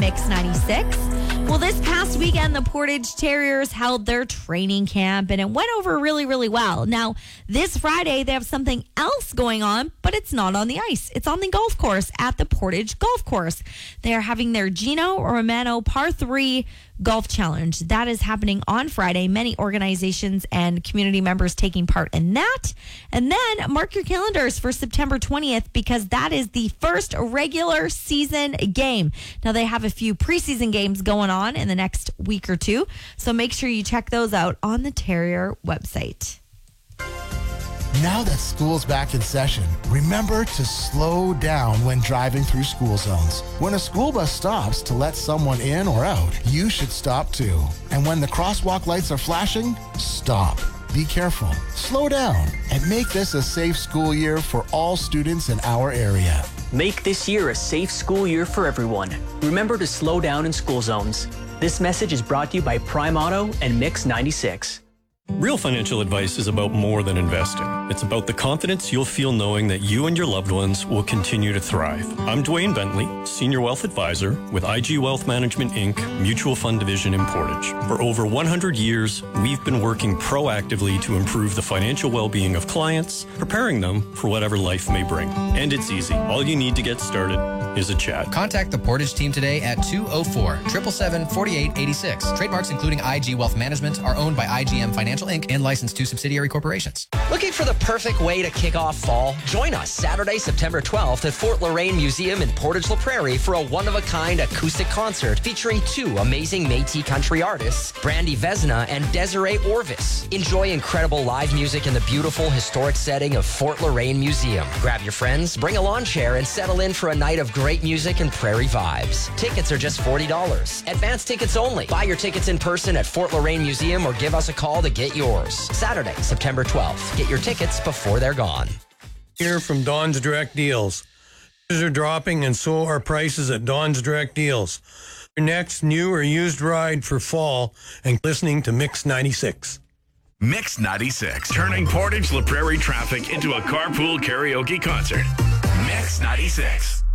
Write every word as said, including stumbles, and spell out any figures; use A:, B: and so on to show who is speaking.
A: Mix ninety-six. Well, this past weekend, the Portage Terriers held their training camp, and it went over really, really well. Now, this Friday, they have something else going on, but it's not on the ice. It's on the golf course at the Portage Golf Course. They are having their Gino Romano Par three Golf Challenge. That is happening on Friday. Many organizations and community members taking part in that. And then mark your calendars for September twentieth, because that is the first regular season game. Now, they have a few preseason games going on in the next week or two, so make sure you check those out on the Terrier website.
B: Now that school's back in session, remember to slow down when driving through school zones. When a school bus stops to let someone in or out, you should stop too. And when the crosswalk lights are flashing, stop. Be careful, slow down, and make this a safe school year for all students in our area.
C: Make this year a safe school year for everyone. Remember to slow down in school zones. This message is brought to you by Prime Auto and Mix ninety-six.
D: Real financial advice is about more than investing. It's about the confidence you'll feel knowing that you and your loved ones will continue to thrive. I'm Dwayne Bentley, Senior Wealth Advisor with I G Wealth Management, Incorporated, Mutual Fund Division in Portage. For over one hundred years, we've been working proactively to improve the financial well-being of clients, preparing them for whatever life may bring. And it's easy. All you need to get started is a chat.
E: Contact the Portage team today at two oh four, seven seven seven, four eight eight six. Trademarks including I G Wealth Management are owned by I G M Financial Incorporated and licensed to subsidiary corporations.
F: Looking for the perfect way to kick off fall? Join us Saturday, September twelfth at Fort Loraine Museum in Portage La Prairie for a one-of-a-kind acoustic concert featuring two amazing Métis country artists, Brandy Vesna and Desiree Orvis. Enjoy incredible live music in the beautiful historic setting of Fort Loraine Museum. Grab your friends, bring a lawn chair, and settle in for a night of great music and prairie vibes. Tickets are just forty dollars. Advance tickets only. Buy your tickets in person at Fort Loraine Museum or give us a call to get yours. Saturday, September twelfth. Get your tickets before they're gone.
G: Here from Don's Direct Deals. Prices are dropping and so are prices at Don's Direct Deals. Your next new or used ride for fall and listening to Mix ninety-six.
H: Mix ninety-six, turning Portage La Prairie traffic into a carpool karaoke concert. Mix ninety-six.